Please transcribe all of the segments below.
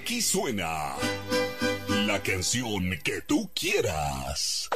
Aquí suena la canción que tú quieras.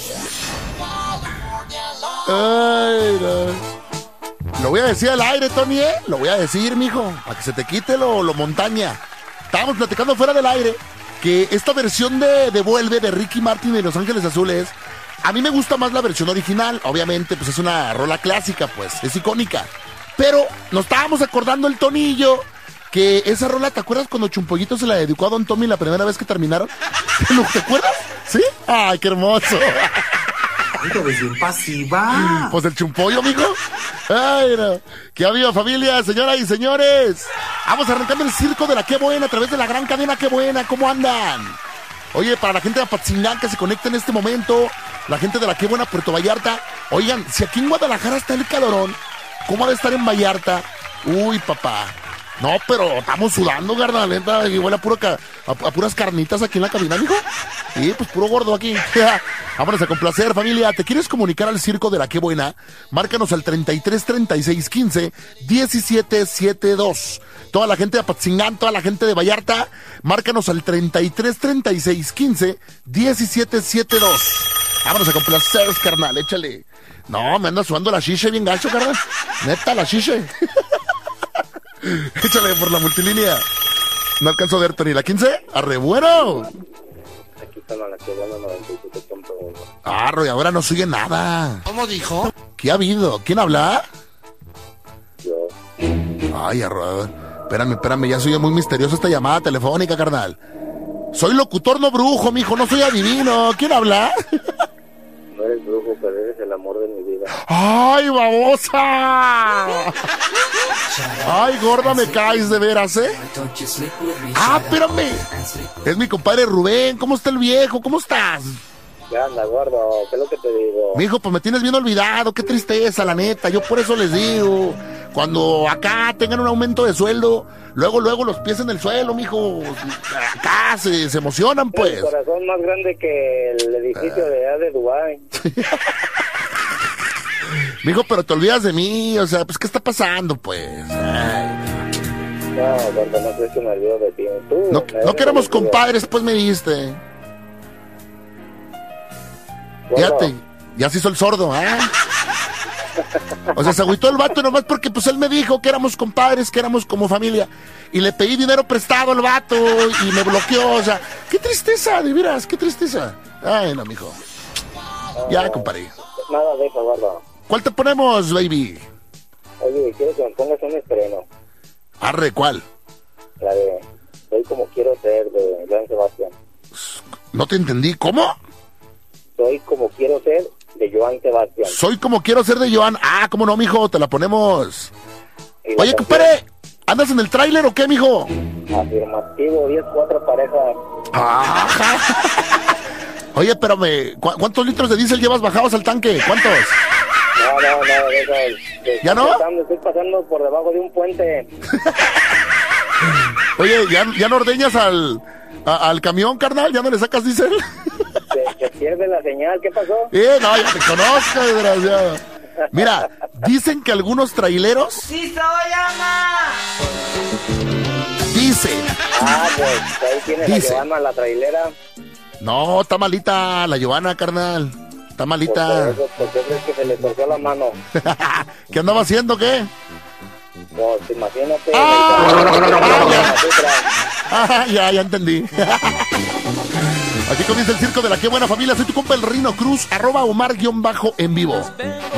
Ay, no. Lo voy a decir al aire, Tony, ¿eh? Lo voy a decir, mijo, para que se te quite lo montaña. Estábamos platicando fuera del aire que esta versión de Vuelve de Ricky Martin de Los Ángeles Azules, a mí me gusta más la versión original. Obviamente, pues es una rola clásica, pues, es icónica. Pero nos estábamos acordando el Tonillo que esa rola, ¿te acuerdas cuando Chumpollito se la dedicó a Don Tommy la primera vez que terminaron? ¿Te acuerdas? ¿Sí? ¡Ay, qué hermoso! Hijo de bien pasiva. Pues el Chumpollo, mijo. Ay, no. ¡Qué amigo, familia, señoras y señores! Vamos arrancando el circo de la Qué Buena a través de la gran cadena Qué Buena. ¿Cómo andan? Oye, para la gente de Apatzingán que se conecta en este momento, la gente de la Qué Buena Puerto Vallarta. Oigan, si aquí en Guadalajara está el calorón, ¿cómo ha de estar en Vallarta? Uy, papá. No, pero estamos sudando, carnaleta, igual a puras carnitas aquí en la cabina, mijo. Sí, pues puro gordo aquí. Vámonos a complacer, familia. ¿Te quieres comunicar al circo de la Qué Buena? Márcanos al 33 36 15 17 72. Toda la gente de Apatzingán, toda la gente de Vallarta, márcanos al 33 36 15 17 72. Vámonos a complacer, carnal, échale. No, me anda sudando la chiche bien gacho, carnal. Neta, la chiche. Échale por la multilínea. No alcanzo a ver, Tony. ¿La 15? ¡Arre, bueno! Aquí está la Qué Buena 97.1. Arre, ahora no sigue nada. ¿Cómo dijo? ¿Qué ha habido? ¿Quién habla? Yo. Ay, arre. Espérame, ya soy muy misteriosa esta llamada telefónica, carnal. Soy locutor, no brujo, mijo, no soy adivino. ¿Quién habla? No eres brujo, pero eres el amor de mi vida. ¡Ay, babosa! ¡Ay, gorda, me caes de veras, eh! ¡Ah, espérame! Es mi compadre Rubén. ¿Cómo está el viejo? ¿Cómo estás? ¿Qué anda, gordo? ¿Qué es lo que te digo? Mijo, pues me tienes bien olvidado. Qué tristeza, la neta. Yo por eso les digo, cuando acá tengan un aumento de sueldo, luego los pies en el suelo, mijo. Acá se emocionan, pues. El corazón más grande que el edificio de allá de Dubái. Mijo, pero te olvidas de mí. O sea, pues, ¿qué está pasando, pues? Ay. No, gordo, no sé si me olvido de ti. Tú, No queremos compadres, pues me dijiste. Fíjate, ya se hizo el sordo, ¿eh? O sea, se agüitó el vato nomás porque pues él me dijo que éramos compadres, que éramos como familia. Y le pedí dinero prestado al vato y me bloqueó, o sea, qué tristeza, de veras, qué tristeza. Ay, no, mijo. Ya, compadre. Nada de eso, gordo. ¿Cuál te ponemos, baby? Oye, quiero que me pongas un estreno. Arre, ¿cuál? La de Soy como quiero ser, de Joan Sebastián. No te entendí, ¿cómo? Soy como quiero ser, de Joan Sebastián. Soy como quiero ser de Joan. Ah, ¿cómo no, mijo? Te la ponemos. Y la Oye, canción, compadre, ¿andas en el tráiler o qué, mijo? Afirmativo, 10-4 parejas. Ajá. Oye, espérame, ¿cuántos litros de diésel llevas bajados al tanque? ¿Cuántos? No, eso. ¿Ya no? Estoy pasando por debajo de un puente. Oye, ¿ya no ordeñas al camión, carnal? ¿Ya no le sacas diésel? Se pierde la señal, ¿qué pasó? No, ya te conozco, desgraciado. Mira, dicen que algunos traileros... ¡Sí soy, ama! Dicen. Ah, pues ahí tiene la Giovanna, la trailera. No, está malita la Giovanna, carnal. Está malita. ¿Por qué crees que se le torció la mano? ¿Qué andaba haciendo, qué? Pues imagínate. Ya entendí. Aquí comienza el circo de la Qué Buena, familia. Soy tu compa el Rino Cruz, @Omar_en vivo.